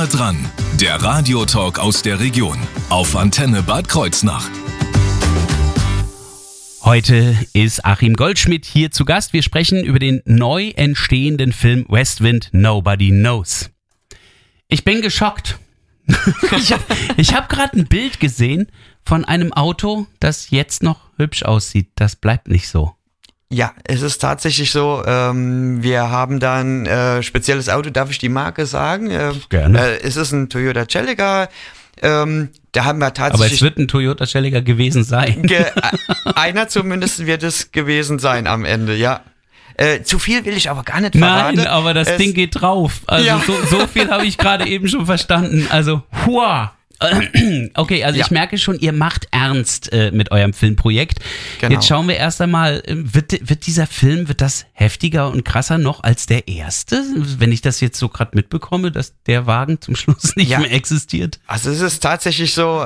Nah dran, der Radiotalk aus der Region auf Antenne Bad Kreuznach. Heute ist Achim Goldschmidt hier zu Gast. Wir sprechen über den neu entstehenden Film Westwind Nobody Knows. Ich bin geschockt. Ich hab gerade ein Bild gesehen von einem Auto, das jetzt noch hübsch aussieht. Das bleibt nicht so. Ja, es ist tatsächlich so, wir haben da ein spezielles Auto, darf ich die Marke sagen? Gerne. Es ist ein Toyota Celica. Da haben wir tatsächlich... Aber es wird ein Toyota Celica gewesen sein. Einer zumindest wird es gewesen sein am Ende, ja. Zu viel will ich aber gar nicht verraten. Nein, aber das Ding geht drauf. Also ja. so viel habe ich gerade eben schon verstanden. Also, hua! Okay, also ich merke schon, ihr macht ernst mit eurem Filmprojekt. Genau. Jetzt schauen wir erst einmal, wird dieser Film, wird das heftiger und krasser noch als der erste? Wenn ich das jetzt so gerade mitbekomme, dass der Wagen zum Schluss nicht mehr existiert? Also es ist tatsächlich so,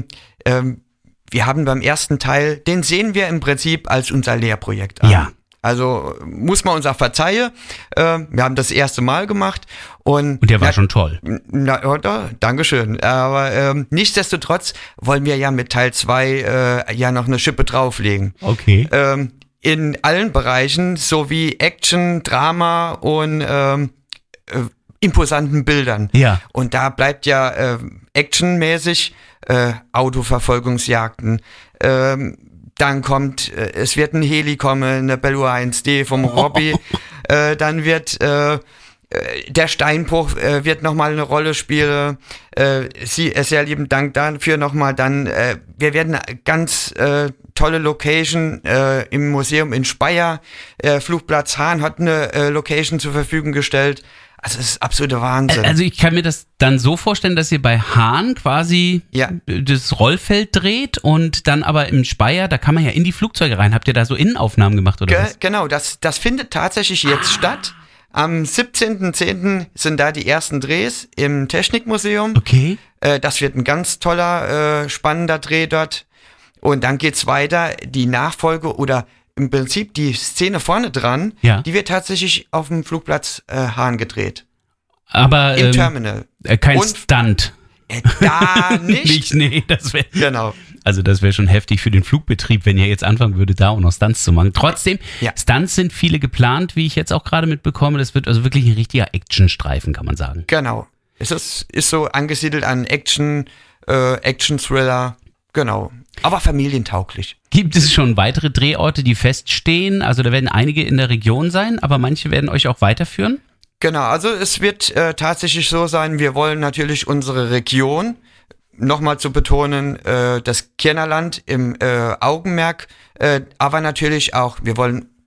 wir haben beim ersten Teil, den sehen wir im Prinzip als unser Lehrprojekt an. Ja. Also muss man uns auch verzeihen, wir haben das erste Mal gemacht. Und der war schon toll. Dankeschön. Aber nichtsdestotrotz wollen wir ja mit Teil 2 ja noch eine Schippe drauflegen. Okay. In allen Bereichen, sowie Action, Drama und imposanten Bildern. Ja. Und da bleibt ja actionmäßig Autoverfolgungsjagden, dann kommt, es wird ein Heli kommen, eine Bellu 1D vom Robby, dann wird der Steinbruch wird nochmal eine Rolle spielen. Sehr lieben Dank dafür nochmal. Dann, wir werden ganz tolle Location im Museum in Speyer. Flugplatz Hahn hat eine Location zur Verfügung gestellt. Also es ist absoluter Wahnsinn. Also ich kann mir das dann so vorstellen, dass ihr bei Hahn quasi das Rollfeld dreht und dann aber im Speyer, da kann man ja in die Flugzeuge rein. Habt ihr da so Innenaufnahmen gemacht oder was? Genau, das findet tatsächlich jetzt statt. Am 17.10. sind da die ersten Drehs im Technikmuseum. Okay. Das wird ein ganz toller, spannender Dreh dort. Und dann geht's weiter. Die Nachfolge oder im Prinzip die Szene vorne dran, die wird tatsächlich auf dem Flugplatz Hahn gedreht. Aber im Terminal. Kein Stunt. Da nicht. Nee, das wäre. Genau. Also das wäre schon heftig für den Flugbetrieb, wenn ihr jetzt anfangen würdet, da auch noch Stunts zu machen. Trotzdem, Stunts sind viele geplant, wie ich jetzt auch gerade mitbekomme. Das wird also wirklich ein richtiger Actionstreifen, kann man sagen. Genau. Es ist so angesiedelt an Action-Thriller. Genau. Aber familientauglich. Gibt es schon weitere Drehorte, die feststehen? Also da werden einige in der Region sein, aber manche werden euch auch weiterführen? Genau, also es wird tatsächlich so sein, wir wollen natürlich unsere Region, nochmal zu betonen, das Kärntnerland im Augenmerk, aber natürlich auch, wir wollen